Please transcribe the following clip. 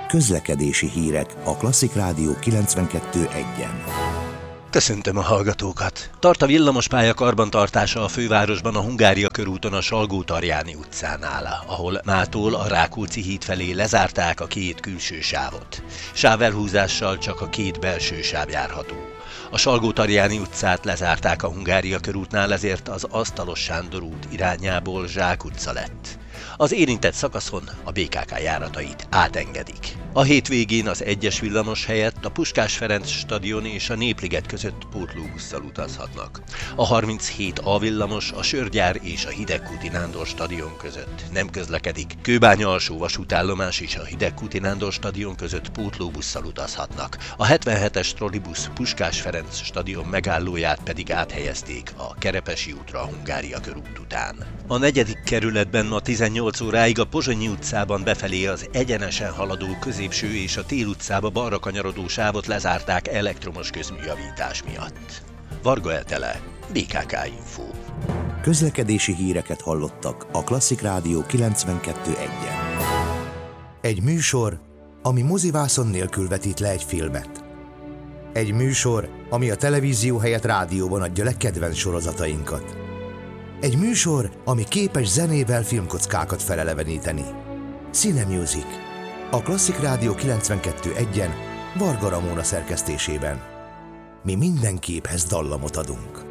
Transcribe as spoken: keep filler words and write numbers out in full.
Közlekedési hírek a Klasszik Rádió kilencvenkettő egyen. Köszöntöm a hallgatókat! Tart a villamospálya karbantartása a fővárosban a Hungária körúton a Salgó-Tarjáni utcánál, ahol mától a Rákóczi híd felé lezárták a két külső sávot. Sávelhúzással csak a két belső sáv járható. A Salgó-Tarjáni utcát lezárták a Hungária körútnál, ezért az Asztalos Sándor út irányából Zsák utca lett. Az érintett szakaszon a bé ká ká járatait átengedik. A hétvégén az egyes villamos helyett a Puskás Ferenc stadion és a Népliget között pótlóbusszal utazhatnak. A harminchét A villamos a Sörgyár és a Hidegkúti Nándor stadion között nem közlekedik. Kőbánya alsó vasútállomás és a Hidegkúti Nándor stadion között pótlóbusszal utazhatnak. A hetvenhetes trollibusz Puskás Ferenc stadion megállóját pedig áthelyezték a Kerepesi útra a Hungária körút után. A negyedik kerületben ma tizennyolc óráig a Pozsonyi utcában befelé az egyenesen haladó középső és a Tél utcába balra kanyarodó sávot lezárták elektromos közműjavítás miatt. Varga Etele, bé ká ká Info. Közlekedési híreket hallottak a Klasszik Rádió kilencvenkettő egyen. Egy műsor, ami mozivászon nélkül vetít le egy filmet. Egy műsor, ami a televízió helyett rádióban adja le kedvenc sorozatainkat. Egy műsor, ami képes zenével filmkockákat feleleveníteni. Cinemusic. A Klasszik Rádió kilencvenkettő egyen Varga Ramóna szerkesztésében. Mi minden képhez dallamot adunk.